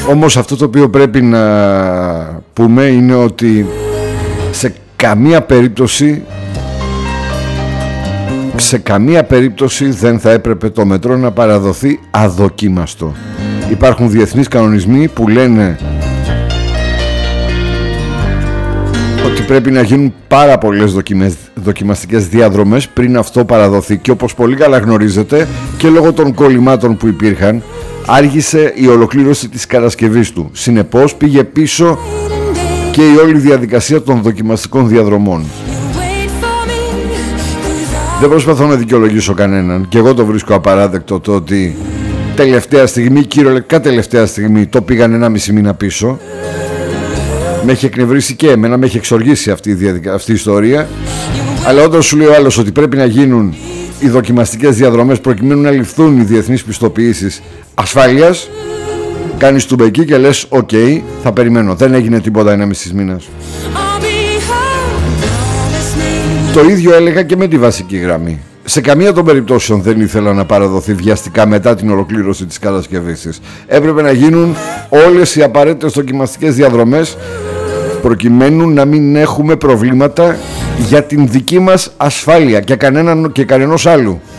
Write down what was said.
Όμως αυτό το οποίο πρέπει να πούμε είναι ότι σε καμία περίπτωση δεν θα έπρεπε το μετρό να παραδοθεί αδοκίμαστο. Υπάρχουν διεθνείς κανονισμοί που λένε ότι πρέπει να γίνουν πάρα πολλές δοκιμαστικές διαδρομές πριν αυτό παραδοθεί, και όπως πολύ καλά γνωρίζετε και λόγω των κολλημάτων που υπήρχαν άργησε η ολοκλήρωση της κατασκευής του. Συνεπώς πήγε πίσω και η όλη διαδικασία των δοκιμαστικών διαδρομών. Δεν προσπαθώ να δικαιολογήσω κανέναν, και εγώ το βρίσκω απαράδεκτο το ότι τελευταία στιγμή, κυριολεκτικά τελευταία στιγμή, το πήγαν 1,5 μήνα πίσω. Με έχει εκνευρίσει και εμένα, με έχει εξοργήσει αυτή η ιστορία. Αλλά όταν σου λέει ο άλλος ότι πρέπει να γίνουν οι δοκιμαστικές διαδρομές προκειμένου να ληφθούν οι διεθνείς πιστοποιήσεις ασφάλειας, κάνεις τουμπεκί και λες οκ, θα περιμένω. Δεν έγινε τίποτα 1,5 μήνας. Το ίδιο έλεγα και με τη βασική γραμμή. Σε καμία των περιπτώσεων δεν ήθελα να παραδοθεί βιαστικά μετά την ολοκλήρωση της κατασκευής της. Έπρεπε να γίνουν όλες οι απαραίτητες δοκιμαστικές διαδρομές προκειμένου να μην έχουμε προβλήματα για την δική μας ασφάλεια και κανενός άλλου.